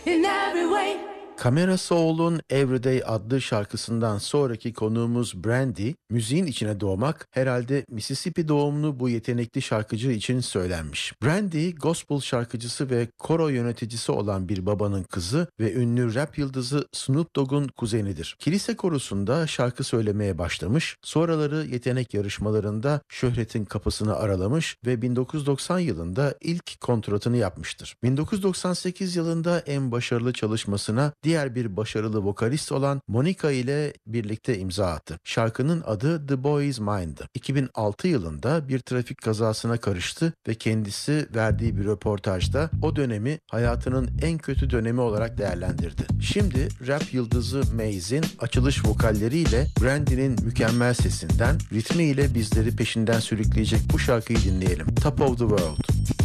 in every way. Camera Soul'un Everyday adlı şarkısından sonraki konuğumuz Brandy, müziğin içine doğmak herhalde Mississippi doğumlu bu yetenekli şarkıcı için söylenmiş. Brandy, gospel şarkıcısı ve koro yöneticisi olan bir babanın kızı ve ünlü rap yıldızı Snoop Dogg'un kuzenidir. Kilise korusunda şarkı söylemeye başlamış, sonraları yetenek yarışmalarında şöhretin kapısını aralamış ve 1990 yılında ilk kontratını yapmıştır. 1998 yılında en başarılı çalışmasına diğer bir başarılı vokalist olan Monica ile birlikte imza attı. Şarkının adı The Boy Is Mine'dı. 2006 yılında bir trafik kazasına karıştı ve kendisi verdiği bir röportajda o dönemi hayatının en kötü dönemi olarak değerlendirdi. Şimdi rap yıldızı Maze'in açılış vokalleriyle Brandy'nin mükemmel sesinden ritmiyle bizleri peşinden sürükleyecek bu şarkıyı dinleyelim. Top of the World.